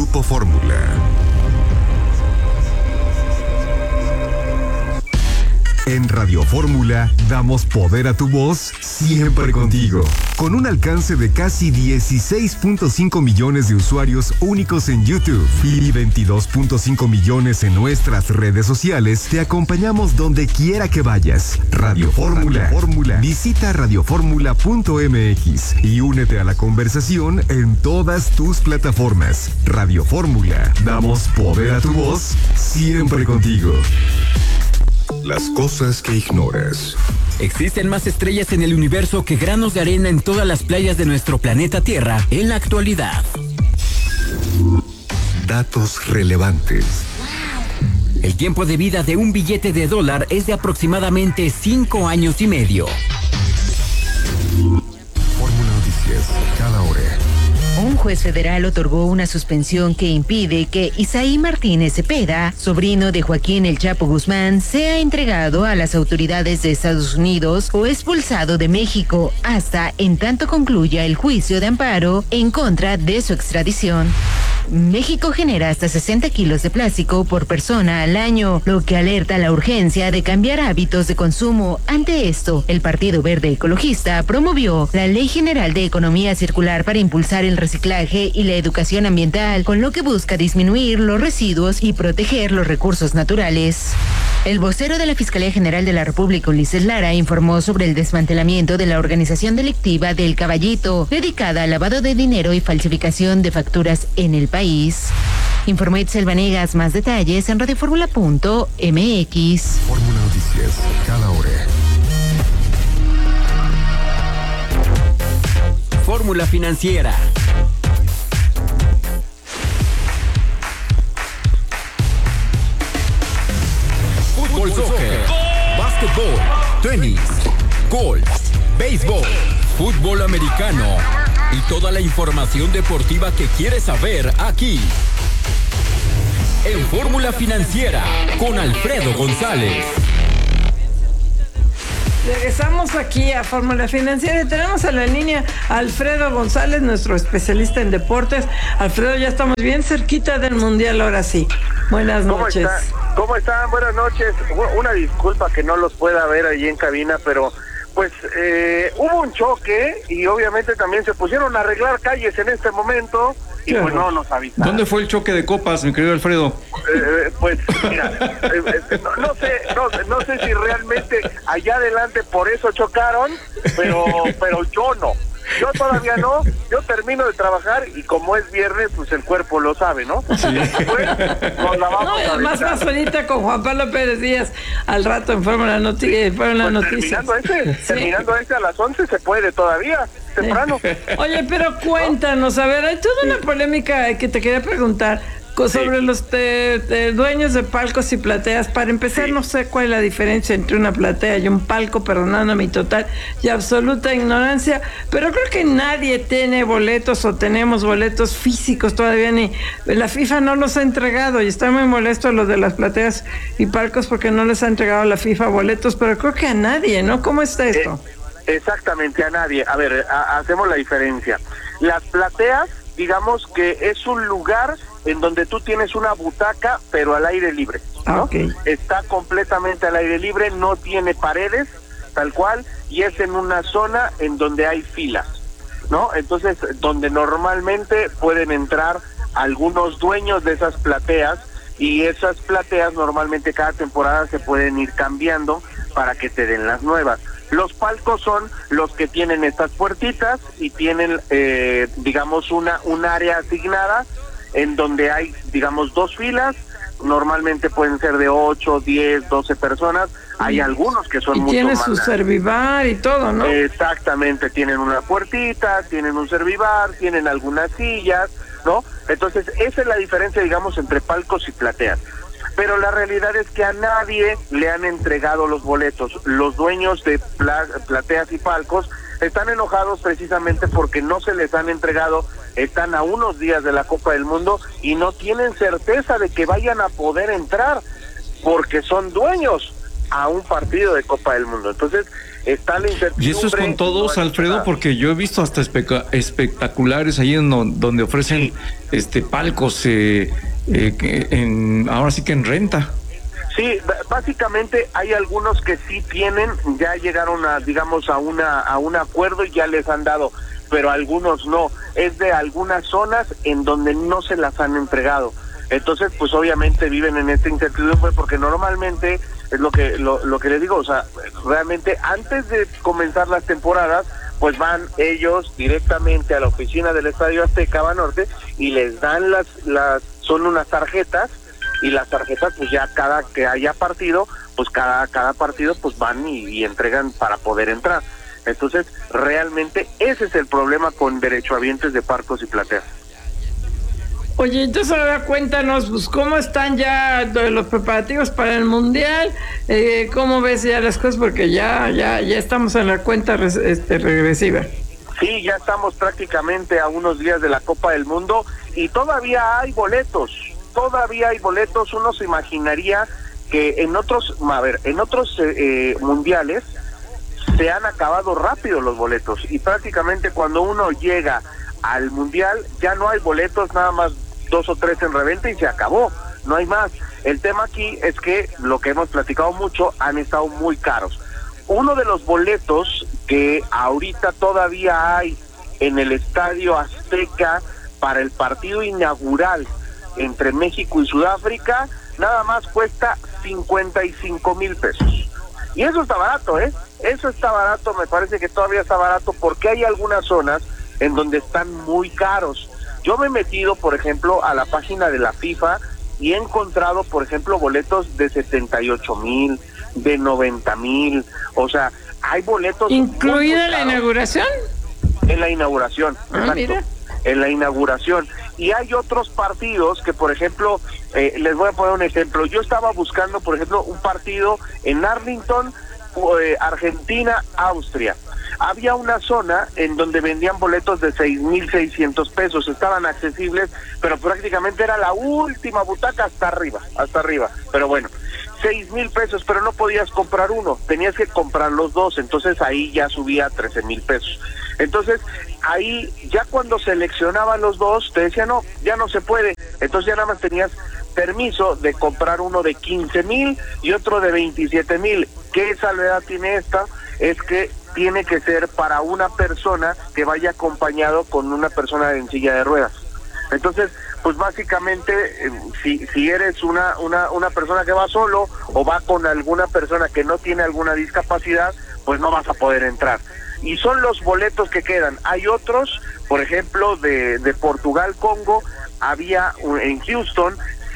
Grupo Fórmula. En Radio Fórmula damos poder a tu voz siempre contigo. Con un alcance de casi 16.5 millones de usuarios únicos en YouTube y 22.5 millones en nuestras redes sociales, te acompañamos donde quiera que vayas. Radio Fórmula. Visita radioformula.mx y únete a la conversación en todas tus plataformas. Radio Fórmula. Damos poder a tu voz siempre contigo. Las cosas que ignoras. Existen más estrellas en el universo que granos de arena en todas las playas de nuestro planeta Tierra en la actualidad. Datos relevantes. El tiempo de vida de un billete de $1 es de aproximadamente 5 años y medio. Fórmula Noticias, cada hora. Un juez federal otorgó una suspensión que impide que Isaí Martínez Cepeda, sobrino de Joaquín El Chapo Guzmán, sea entregado a las autoridades de Estados Unidos o expulsado de México hasta en tanto concluya el juicio de amparo en contra de su extradición. México genera hasta 60 kilos de plástico por persona al año, lo que alerta la urgencia de cambiar hábitos de consumo. Ante esto, el Partido Verde Ecologista promovió la Ley General de Economía Circular para impulsar el reciclaje y la educación ambiental, con lo que busca disminuir los residuos y proteger los recursos naturales. El vocero de la Fiscalía General de la República, Ulises Lara, informó sobre el desmantelamiento de la organización delictiva del Caballito, dedicada al lavado de dinero y falsificación de facturas en el país. Informó Itzel Vanegas. Más detalles en radioformula.mx. Fórmula Noticias, cada hora. Fórmula Financiera. Fútbol, soccer, básquetbol, tenis, golf, béisbol, fútbol americano y toda la información deportiva que quieres saber aquí. En Fórmula Financiera con Alfredo González. Regresamos aquí a Fórmula Financiera y tenemos a la línea a Alfredo González, nuestro especialista en deportes. Alfredo, ya estamos bien cerquita del Mundial, ahora sí. Buenas noches. ¿Cómo están? Buenas noches. Una disculpa que no los pueda ver allí en cabina, pero pues hubo un choque y obviamente también se pusieron a arreglar calles en este momento y pues no nos avisaron. ¿Dónde fue el choque de copas, mi querido Alfredo? Pues mira, no sé si realmente allá adelante por eso chocaron, pero yo no. Yo todavía no, yo termino de trabajar y como es viernes, pues el cuerpo lo sabe, ¿no? Sí. Pues, nos la vamos a además más bonita con Juan Pablo Pérez Díaz al rato en Fórmula Noticias. Terminando ese a las 11 se puede todavía, temprano. Oye, pero cuéntanos, a ver, hay toda una polémica que te quería preguntar sobre los dueños de palcos y plateas. Para empezar, no sé cuál es la diferencia entre una platea y un palco, perdonando mi total y absoluta ignorancia, pero creo que nadie tiene boletos o tenemos boletos físicos todavía, ni la FIFA no los ha entregado y está muy molesto los de las plateas y palcos porque no les ha entregado la FIFA boletos, pero creo que a nadie, ¿no? ¿Cómo está esto? Exactamente, a nadie. A ver, hacemos la diferencia. Las plateas, digamos que es un lugar en donde tú tienes una butaca, pero al aire libre, ¿no? Okay. Está completamente al aire libre, no tiene paredes, tal cual, y es en una zona en donde hay filas, ¿no? Entonces, donde normalmente pueden entrar algunos dueños de esas plateas, y esas plateas normalmente cada temporada se pueden ir cambiando para que te den las nuevas. Los palcos son los que tienen estas puertitas y tienen, digamos, un área asignada en donde hay, digamos, 2 filas, normalmente pueden ser de 8, 10, 12 personas, hay algunos que son mucho más. Y tiene su servibar y todo, ¿no? Exactamente, tienen una puertita, tienen un servibar, tienen algunas sillas, ¿no? Entonces, esa es la diferencia, digamos, entre palcos y plateas. Pero la realidad es que a nadie le han entregado los boletos. Los dueños de plateas y palcos están enojados precisamente porque no se les han entregado, están a unos días de la Copa del Mundo y no tienen certeza de que vayan a poder entrar porque son dueños. a un partido de Copa del Mundo. Entonces, está la incertidumbre. Y eso es con todos, Alfredo, porque yo he visto hasta espectaculares ahí donde ofrecen palcos ahora sí que en renta. Sí, básicamente hay algunos que sí tienen, ya llegaron a un acuerdo y ya les han dado, pero algunos no. Es de algunas zonas en donde no se las han entregado. Entonces, pues obviamente viven en esta incertidumbre, porque normalmente es lo que les digo, o sea, realmente antes de comenzar las temporadas, pues van ellos directamente a la oficina del Estadio Azteca Banorte y les dan son unas tarjetas, y las tarjetas pues ya cada que haya partido, pues cada partido pues van y entregan para poder entrar. Entonces, realmente ese es el problema con derechohabientes de palcos y plateas. Oye, entonces ahora cuéntanos, pues, ¿cómo están ya los preparativos para el Mundial? ¿Cómo ves ya las cosas? Porque ya estamos en la cuenta regresiva. Sí, ya estamos prácticamente a unos días de la Copa del Mundo y todavía hay boletos. Uno se imaginaría que en otros mundiales se han acabado rápido los boletos, y prácticamente cuando uno llega al Mundial ya no hay boletos, nada más 2 o 3 en reventa y se acabó, no hay más. El tema aquí es que, lo que hemos platicado mucho, han estado muy caros. Uno de los boletos que ahorita todavía hay en el Estadio Azteca para el partido inaugural entre México y Sudáfrica, nada más cuesta 55,000 pesos. Y eso está barato, Eso está barato, me parece que todavía está barato, porque hay algunas zonas en donde están muy caros. Yo me he metido, por ejemplo, a la página de la FIFA y he encontrado, por ejemplo, boletos de 78,000, de 90,000, o sea, hay boletos... ¿Incluida la inauguración? En la inauguración, exacto. Mira. En la inauguración. Y hay otros partidos que, por ejemplo, les voy a poner un ejemplo. Yo estaba buscando, por ejemplo, un partido en Arlington, Argentina, Austria. Había una zona en donde vendían boletos de 6,600 pesos, estaban accesibles, pero prácticamente era la última butaca hasta arriba, pero bueno, 6,000 pesos, pero no podías comprar uno, tenías que comprar los dos, entonces ahí ya subía a 13,000 pesos. Entonces, ahí ya cuando seleccionaban los dos, te decía no, ya no se puede, entonces ya nada más tenías permiso de comprar uno de 15,000 y otro de 27,000. ¿Qué salvedad tiene esta? Es que tiene que ser para una persona que vaya acompañado con una persona en silla de ruedas. Entonces, pues básicamente, si eres una persona que va solo o va con alguna persona que no tiene alguna discapacidad, pues no vas a poder entrar. Y son los boletos que quedan. Hay otros, por ejemplo, de Portugal-Congo, había en Houston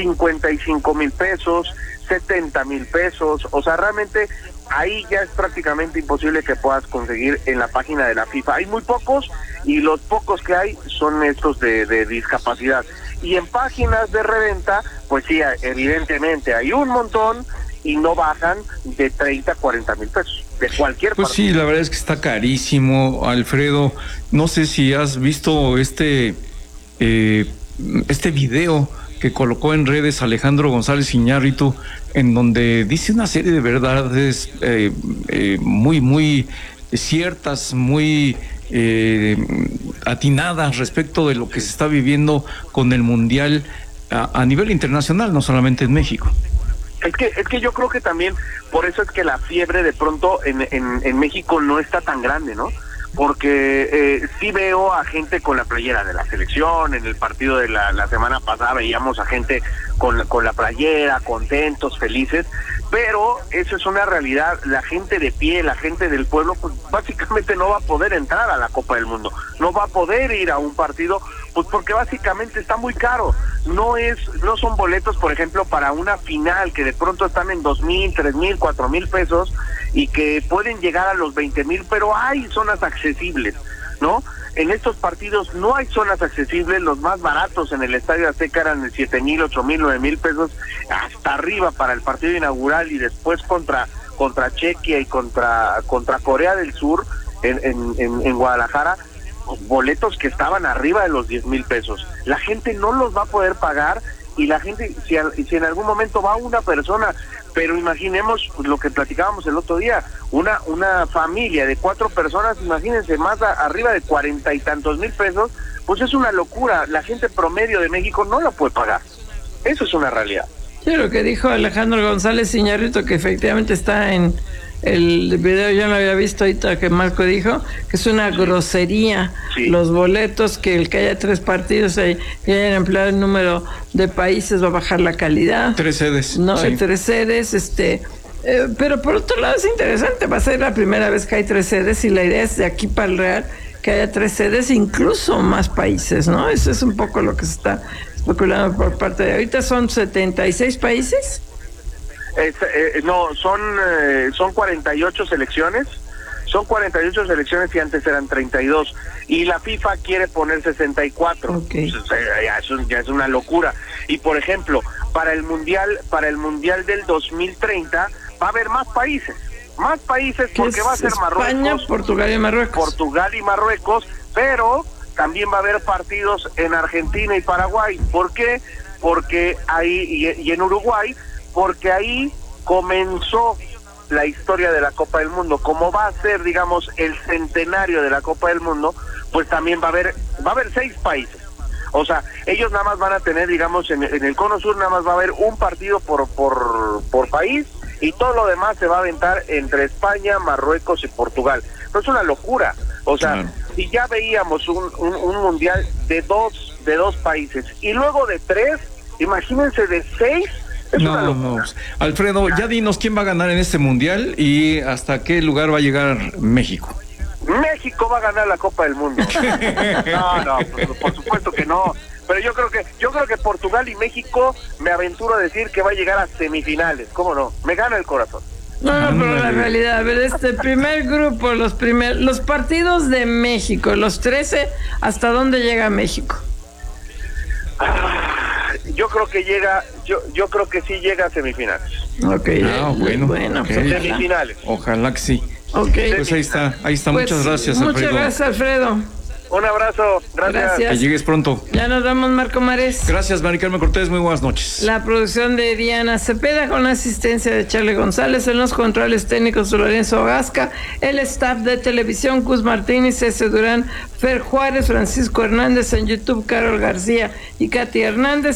55,000 pesos, 70,000 pesos, o sea, realmente ahí ya es prácticamente imposible que puedas conseguir en la página de la FIFA. Hay muy pocos, y los pocos que hay son estos de discapacidad. Y en páginas de reventa, pues sí, evidentemente hay un montón y no bajan de 30 a 40,000 pesos, de cualquier Pues partido. sí, la verdad es que está carísimo, Alfredo. No sé si has visto este video que colocó en redes Alejandro González Iñárritu, en donde dice una serie de verdades muy ciertas, muy atinadas respecto de lo que se está viviendo con el Mundial a nivel internacional, no solamente en México. Es que yo creo que también por eso es que la fiebre de pronto en México no está tan grande, ¿no? Porque sí veo a gente con la playera de la selección. En el partido de la semana pasada veíamos a gente con la playera, contentos, felices, pero eso es una realidad. La gente de pie, la gente del pueblo, pues básicamente no va a poder entrar a la Copa del Mundo, no va a poder ir a un partido, pues porque básicamente está muy caro. No son boletos, por ejemplo, para una final que de pronto están en 2,000, 3,000, 4,000 pesos y que pueden llegar a los 20,000, pero hay zonas accesibles, ¿no? En estos partidos no hay zonas accesibles. Los más baratos en el Estadio Azteca eran de 7,000, 8,000, 9,000 pesos hasta arriba para el partido inaugural, y después contra Chequia y contra Corea del Sur en Guadalajara, boletos que estaban arriba de los 10,000 pesos. La gente no los va a poder pagar, y la gente, si en algún momento va una persona, pero imaginemos lo que platicábamos el otro día, una familia de 4 personas, imagínense, más arriba de 40 y tantos mil pesos, pues es una locura. La gente promedio de México no la puede pagar. Eso es una realidad. Sí, lo que dijo Alejandro González Iñárritu, que efectivamente está en el video, yo no lo había visto ahorita que Marco dijo, que es una grosería. Sí. Los boletos, que el que haya 3 partidos y hayan empleado el número de países va a bajar la calidad. 3 sedes. No, sí. 3 sedes, pero por otro lado es interesante, va a ser la primera vez que hay 3 sedes y la idea es de aquí para el Real que haya 3 sedes, incluso más países, ¿no? Eso es un poco lo que se está especulando por parte de... Ahorita son 76 países. No, son 48 selecciones. Son 48 selecciones y antes eran 32. Y la FIFA quiere poner 64. Okay. Ya es una locura. Y por ejemplo, para el mundial del 2030 va a haber más países. Más países porque va a ser Marruecos, España, Portugal y Marruecos. Portugal y Marruecos, pero también va a haber partidos en Argentina y Paraguay. ¿Por qué? Porque ahí, y en Uruguay, porque ahí comenzó la historia de la Copa del Mundo. Como va a ser, digamos, el centenario de la Copa del Mundo, pues también va a haber 6 países. O sea, ellos nada más van a tener, digamos, en el Cono Sur nada más va a haber un partido por país, y todo lo demás se va a aventar entre España, Marruecos y Portugal. No es una locura. O sea, si ya veíamos un mundial de dos países y luego de 3, imagínense de 6. No. Alfredo, ya dinos quién va a ganar en este mundial y hasta qué lugar va a llegar México. México va a ganar la Copa del Mundo. No, por supuesto que no. Pero yo creo que Portugal y México, me aventuro a decir que va a llegar a semifinales. ¿Cómo no? Me gana el corazón. No, pero la realidad, a ver, este primer grupo, los partidos de México, los 13, ¿hasta dónde llega México? Yo creo que yo creo que sí llega a semifinales. Okay. Bueno, okay. Semifinales. Ojalá que sí. Okay. Pues ahí está. Pues, muchas gracias, Alfredo. Muchas gracias, Alfredo. Un abrazo, gracias. Que llegues pronto. Ya nos vamos, Marco Mares. Gracias, Mari Carmen Cortés, muy buenas noches. La producción de Diana Cepeda con la asistencia de Charlie González, en los controles técnicos Lorenzo Gasca, el staff de televisión Cus Martínez, S. Durán, Fer Juárez, Francisco Hernández, en YouTube Carol García y Katy Hernández.